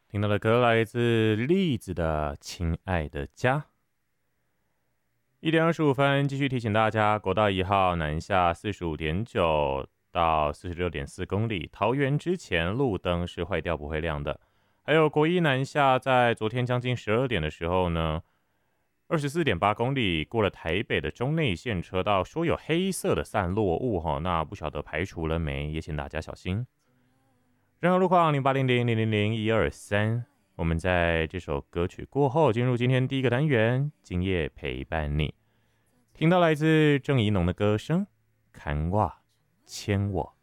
听到的歌来自栗子的《亲爱的家》。1点25分，继续提醒大家，国道1号南下45.9到46.4公里，桃园之前路灯是坏掉不会亮的。还有国一南下，在昨天将近12点的时候呢，24.8公里过了台北的中内线车道，说有黑色的散落物那不晓得排除了没，也请大家小心。任何路况0800000123，我们在这首歌曲过后，进入今天第一个单元，今夜陪伴你。听到来自郑宜农的歌声，看我牵我。